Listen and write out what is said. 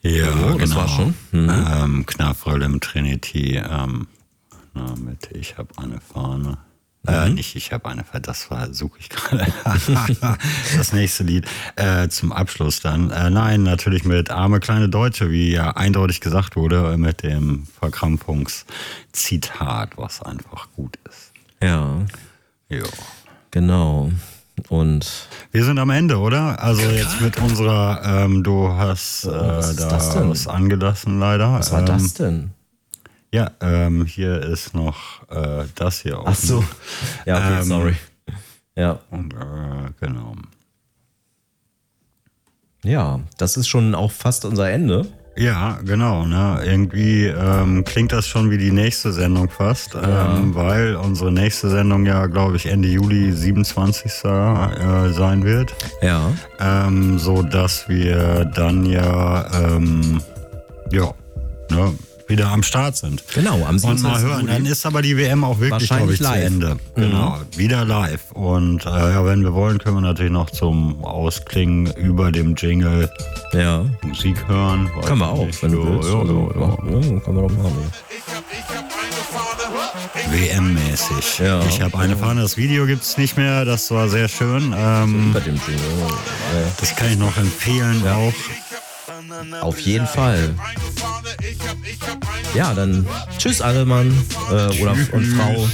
Ja, Oh, das war schon. Knafröll im Trinity, mit Ich hab eine Fahne. Nicht Ich hab eine Fahne, suche ich gerade. Das nächste Lied zum Abschluss dann. Nein, natürlich mit Arme kleine Deutsche, wie ja eindeutig gesagt wurde, mit dem Verkrampfungszitat, was einfach gut ist. Ja, Jo. genau. Und Wir sind am Ende, oder? Also jetzt mit unserer, du hast was ist da das denn? was angelassen leider. was war das denn? Ja, hier ist noch das hier. Ach so. Ja, okay, sorry. Ja. Und, genau. Ja, das ist schon auch fast unser Ende. Ja, genau. Ne? Irgendwie klingt das schon wie die nächste Sendung fast, weil unsere nächste Sendung ja, glaube ich, Ende Juli 27. Sein wird. Ja. So dass wir dann wieder am Start sind. Genau, am Und 27. mal hören, Juli. dann ist aber die WM auch wirklich, glaube Wahrscheinlich ich, zu live. Ende. Genau, wieder live. Und wenn wir wollen, können wir natürlich noch zum Ausklingen über dem Jingle Ja. Musik hören. Können wir auch, wenn du willst. Können wir doch machen. WM-mäßig. Ja. Ich habe eine Fahne, das Video gibt es nicht mehr, das war sehr schön. Über dem Jingle. Das kann ich noch empfehlen auch. Auf jeden Fall. Ja, dann tschüss alle Mann und Frau.